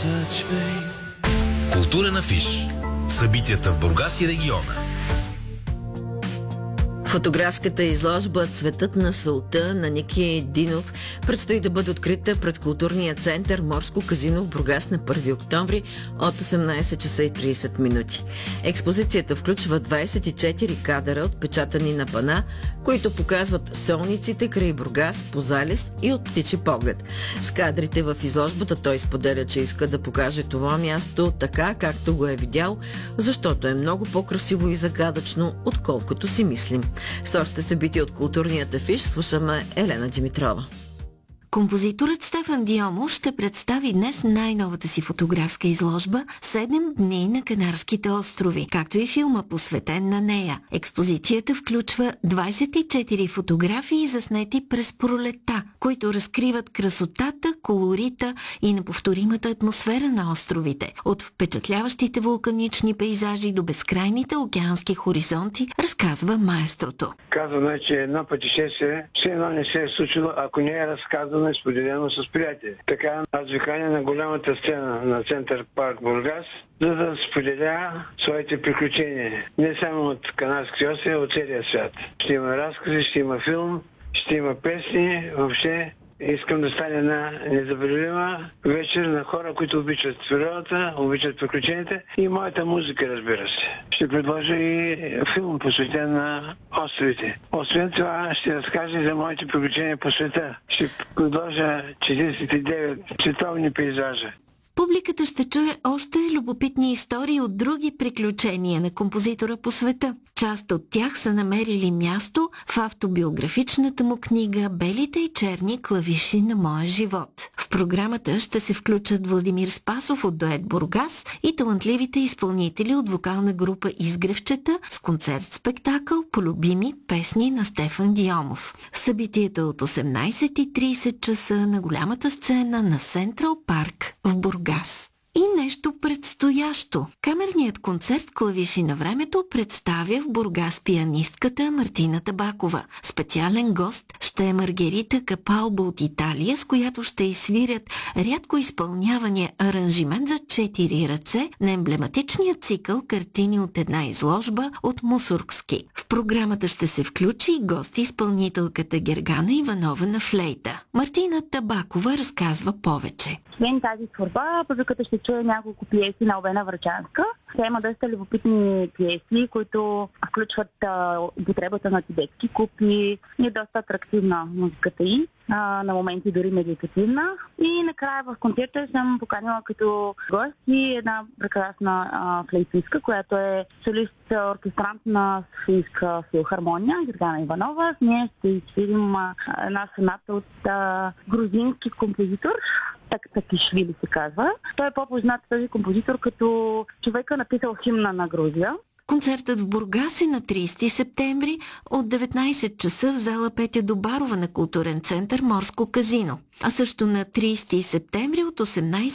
Културен афиш. Събитията в Бургас и региона. Фотографската изложба «Цветът на солта» на Ники Динов предстои да бъде открита пред културния център Морско казино в Бургас на 1 октомври от 18 часа и 30 минути. Експозицията включва 24 кадъра, отпечатани на пана, които показват солниците край Бургас, по залез и от птичи поглед. С кадрите в изложбата той споделя, че иска да покаже това място така, както го е видял, защото е много по-красиво и загадъчно, отколкото си мислим. С още събития от културният афиш слушаме Елена Димитрова. Композиторът Стефан Диомо ще представи днес най-новата си фотографска изложба «7 дни на Канарските острови», както и филма посветен на нея. Експозицията включва 24 фотографии, заснети през пролетта, които разкриват красотата, колорита и неповторимата атмосфера на островите. От впечатляващите вулканични пейзажи до безкрайните океански хоризонти, разказва маестрото. Казано е, че едно пътешествие все едно не се е случило, ако не е разказано и споделено с приятели. Така аз виканя на голямата сцена на Център парк Бургас, за да споделя своите приключения. Не само от Канарските острови, а от целия свят. Ще има разкази, ще има филм, ще има песни, въобще. Искам да стане една незабравима вечер на хора, които обичат природата, обичат приключенията и моята музика, разбира се. Ще предложа и филм, посветен на островите. Освен това, ще разкажа за моите приключения по света. Ще предложа 49 световни пейзажа. Публиката ще чуе още любопитни истории от други приключения на композитора по света. Част от тях са намерили място в автобиографичната му книга «Белите и черни клавиши на моя живот». В програмата ще се включат Владимир Спасов от дует Бургас и талантливите изпълнители от вокална група Изгревчета с концерт-спектакъл по любими песни на Стефан Диомов. Събитието е от 18:30 часа на голямата сцена на Централ парк в Бургас. И нещо предстоящо. Камерният концерт «Клавиши на времето» представя в Бургас пианистката Мартина Табакова. Специален гост ще е Маргерита Капалбо от Италия, с която ще изсвирят рядко изпълнявания аранжимент за 4 ръце на емблематичния цикъл картини от една изложба от Мусоргски. В програмата ще се включи и гост-изпълнителката Гергана Иванова на флейта. Мартина Табакова разказва повече. Освен тази творба, публиката ще чуе няколко пиеси на Обена Врачанска. Тя има доста любопитни пиеси, които включват употребата на тибетски купи. И е доста атрактивна музиката й. На моменти дори медитативна. И накрая в концерта съм поканила като гост и една прекрасна флейтистка, която е солист оркестрант на Софийска филхармония, Гергана Иванова. С нея ще изфирим една соната от грузински композитор, Такишвили се казва. Той е по-познат този композитор като човека написал химна на Грузия. Концертът в Бургас е на 30 септември от 19 часа в зала Петя Добарова на културен център Морско казино. А също на 30 септември от 18